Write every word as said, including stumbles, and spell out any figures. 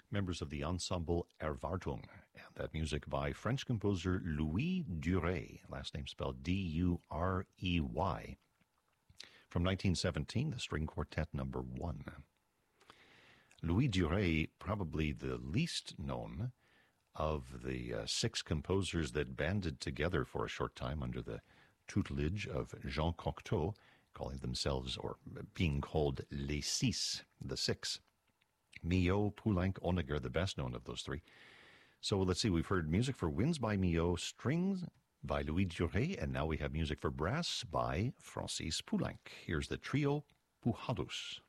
members of the ensemble Erwartung, and that music by French composer Louis Durey, last name spelled D U R E Y, from nineteen seventeen, the string quartet number one. Louis Durey, probably the least known of the uh, six composers that banded together for a short time under the tutelage of Jean Cocteau, calling themselves, or being called Les Six, the Six. Milhaud, Poulenc, Honegger, the best known of those three. So let's see, we've heard music for winds by Milhaud, strings by Louis Durey, and now we have music for brass by Francis Poulenc. Here's the trio Pujados.